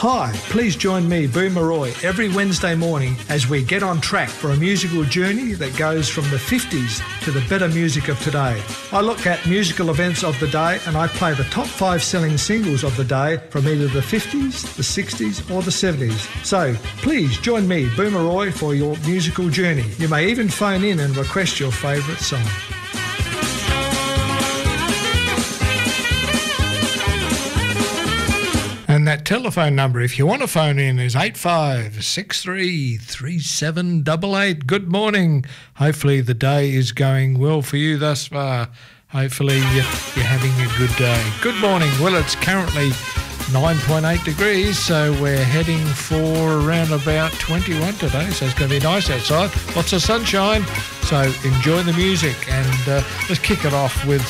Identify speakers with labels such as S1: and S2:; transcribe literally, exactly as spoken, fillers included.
S1: Hi, please join me, Boomer Roy, every Wednesday morning as we get on track for a musical journey that goes from the fifties to the better music of today. I look at musical events of the day and I play the top five selling singles of the day from either the fifties, the sixties or the seventies. So please join me, Boomer Roy, for your musical journey. You may even phone in and request your favourite song. And that telephone number, if you want to phone in, is eight five six three, three seven eight eight. Good morning. Hopefully the day is going well for you thus far. Hopefully you're having a good day. Good morning. Well, it's currently nine point eight degrees, so we're heading for around about twenty-one today, so it's going to be nice outside. Lots of sunshine, so enjoy the music. And uh, let's kick it off with